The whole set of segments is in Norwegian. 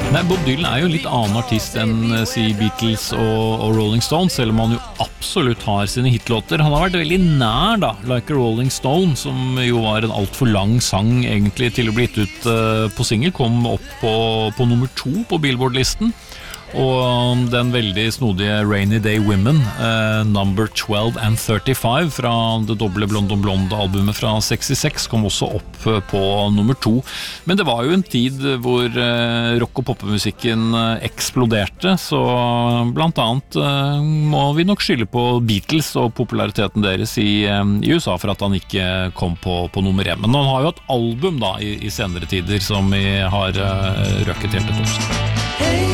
Nei, Bob Dylan jo litt annen artist enn si Beatles og Rolling Stones, selv om han jo absolutt har sine hitlåter. Han har vært veldig nær da, Like a Rolling Stone, som jo var en alt for lang sang egentlig til å bli gitt ut på single, kom opp på nummer 2 på Billboard-listen. Og den veldig snodige Rainy Day Women, number 12 and 35 fra det doble Blonde on Blonde-albumet fra 66 kom også opp på nummer 2. Men det var jo en tid hvor rock- og popmusikken eksploderte, så blant annet må vi nok skylde på Beatles og populariteten deres i USA for at han ikke kom på nummer 1. Men han har jo et album da i senere tider som vi har røkket helt til topps.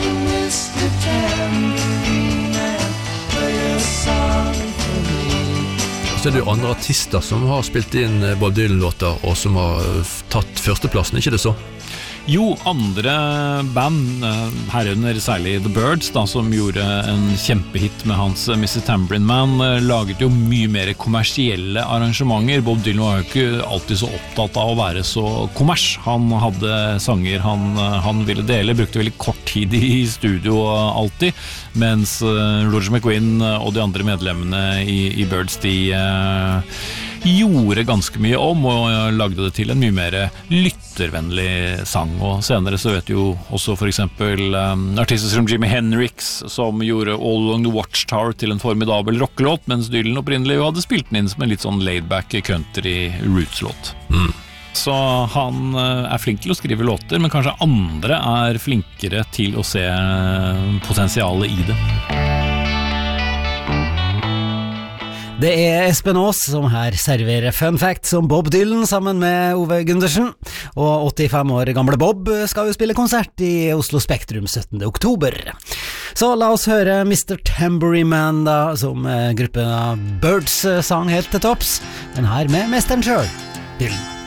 Så det jo andre artister som har spilt inn Bob Dylan-låter og som har tatt førsteplassen, ikke det så? Jo, andre band, herunder særlig The Byrds, da, som gjorde en kjempehit med hans Mrs. Tambourine Man, laget jo mye mer kommersielle arrangementer. Bob Dylan var jo ikke alltid så opptatt av å være så kommers. Han hadde sanger han ville dele, brukte veldig kort tid i studio alltid, mens Roger McGuinn og de andre medlemmene i Byrds, de gjorde ganske mye om og lagde det til en mye mer lyttervennlig sang. Og senere så vet jo også for eksempel artister som Jimi Hendrix, som gjorde All Along the Watchtower til en formidabel rockelåt, mens Dylan opprinnelig jo hadde spilt den inn som en litt sånn laid-back country roots-låt. Så han flink til å skrive låter, men kanskje andre flinkere til å se potensialet i det. Det Espen Aas som her serverer fun facts om Bob Dylan sammen med Ove Gundersen. Og 85 år gamle Bob skal jo spille konsert i Oslo Spektrum 17. oktober. Så la oss høre Mr. Tambourine Man da, som gruppen Byrds sang helt til topps. Den her med mesteren selv, Dylan.